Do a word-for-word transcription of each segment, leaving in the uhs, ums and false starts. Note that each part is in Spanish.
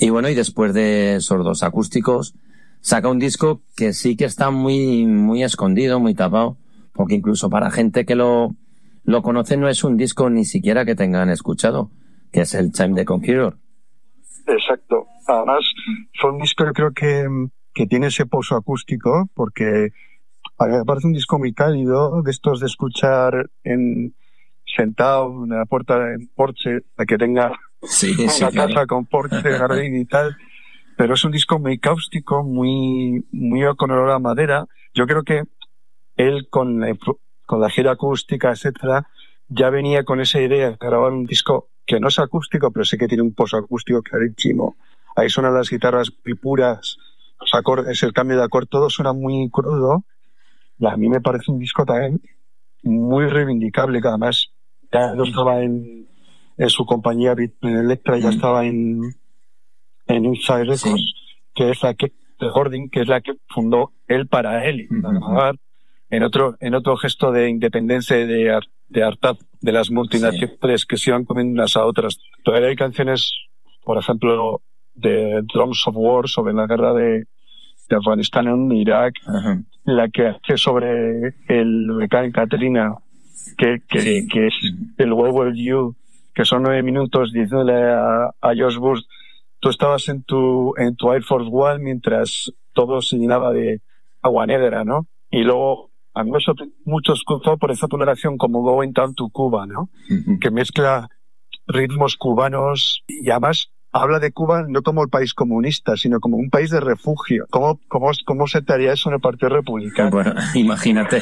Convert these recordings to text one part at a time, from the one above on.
Y bueno, y después de esos dos acústicos, saca un disco que sí que está muy, muy escondido, muy tapado, porque incluso para gente que lo, lo conoce no es un disco ni siquiera que tengan escuchado, que es el Time the Conqueror. Exacto. Además, fue un disco, yo creo que, que tiene ese pozo acústico, porque a mí me parece un disco muy cálido, de estos de escuchar en sentado en la puerta del porche, a que tenga sí, una sí, casa claro. con porche, jardín y tal. Pero es un disco muy cáustico, muy, muy con olor a madera. Yo creo que él, con la, con la gira acústica, etcétera, ya venía con esa idea de grabar un disco que no es acústico, pero sí que tiene un pozo acústico clarísimo. Ahí suenan las guitarras muy puras, los acordes, el cambio de acorde, todo suena muy crudo. Y a mí me parece un disco también muy reivindicable, que además ya no estaba en, en su compañía Electra, ya estaba en, en Inside Records, sí. que es la que, de Gordon, que es la que fundó él para él, uh-huh. para grabar en otro, en otro gesto de independencia y de, de hartaz de las multinacionales sí. que se iban comiendo unas a otras. Todavía hay canciones, por ejemplo, de Drums of War sobre la guerra de, de Afganistán en Irak, uh-huh. la que hace sobre el huracán Katrina, que, que, sí. que es el Where Were You, que son nueve minutos diciéndole a, a George Bush, tú estabas en tu, en tu Air Force One mientras todo se llenaba de agua negra, ¿no? Y luego, a mí me sorprendió mucho escuchar por esa toleración como Going Down to Cuba, ¿no? Uh-huh. Que mezcla ritmos cubanos y además habla de Cuba no como el país comunista, sino como un país de refugio. ¿Cómo, cómo, cómo se te haría eso en el Partido Republicano? Bueno, imagínate.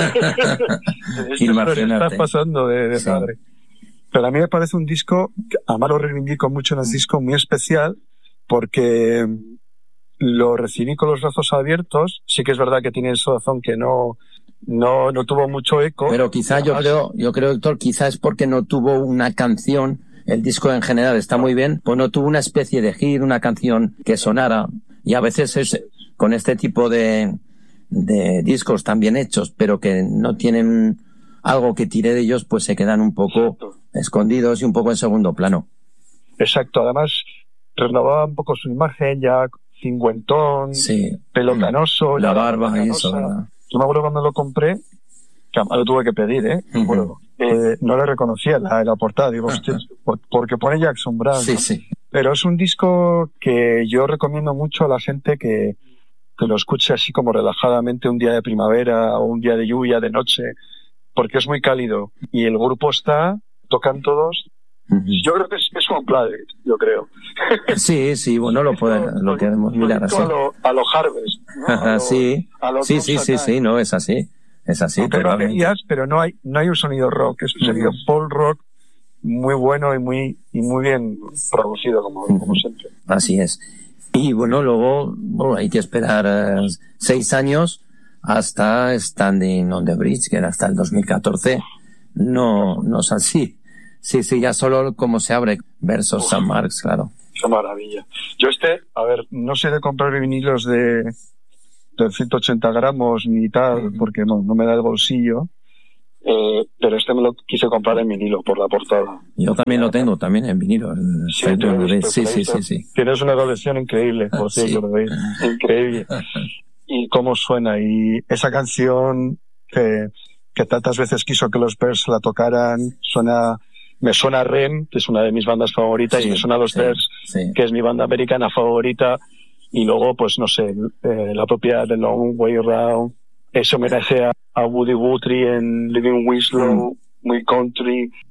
imagínate. Está pasando de, de sí. padre. Pero a mí me parece un disco, además lo reivindico mucho, en el disco muy especial, porque lo recibí con los brazos abiertos. Sí que es verdad que tiene esa razón que no, no, no tuvo mucho eco. Pero quizá además, yo creo, yo creo, Héctor, quizá es porque no tuvo una canción. El disco en general está muy bien, pues no tuvo una especie de hit, una canción que sonara. Y a veces es con este tipo de, de discos tan bien hechos, pero que no tienen algo que tire de ellos, pues se quedan un poco Exacto. escondidos y un poco en segundo plano. Exacto, además renovaba un poco su imagen, ya cincuentón, sí. pelo canoso, la barba y eso, ¿verdad? Yo me acuerdo cuando lo compré, que además lo tuve que pedir, ¿eh? Uh-huh. Bueno, eh no le reconocía la, la portada, digo, hostia, uh-huh. porque pone Jackson Browne. Sí, ¿no? sí. Pero es un disco que yo recomiendo mucho a la gente que, que lo escuche así como relajadamente un día de primavera o un día de lluvia, de noche, porque es muy cálido. Y el grupo está, tocan todos. Uh-huh. Yo creo que es, es un planet, yo creo. Sí, sí, bueno, lo pueden, lo queremos mirar así. A lo, a lo Harvest, ¿no? A lo, sí, a lo sí, sí, sí, sí, no, es así. Es así, pero, pero no hay, no hay un sonido rock, es un sonido uh-huh. folk rock muy bueno y muy, y muy bien producido, como, uh-huh. como siempre. Así es. Y bueno, luego, bueno, hay que esperar uh, seis años hasta Standing on the Bridge, que era hasta el dos mil catorce. No, no es así. Sí, sí, ya solo como se abre versos San Marx, claro. Qué maravilla. Yo este, a ver, no sé de comprar vinilos de, de ciento ochenta gramos ni tal, uh-huh. porque no, no me da el bolsillo. Eh, pero este me lo quise comprar en vinilo por la portada. Yo también lo tengo, también en vinilo. Sí, sí, sí, sí, sí. Tienes una colección increíble, por sí, lo veis. Increíble. Y cómo suena. Y esa canción que, que tantas veces quiso que los Bears la tocaran, suena, me suena a Rem, que es una de mis bandas favoritas, sí, y me suena a los sí, Bears, sí. que es mi banda americana favorita. Y luego, pues no sé, eh, la propia The Long Way Round, ese homenaje a, a Woody Guthrie en Living Winslow, mm. muy country.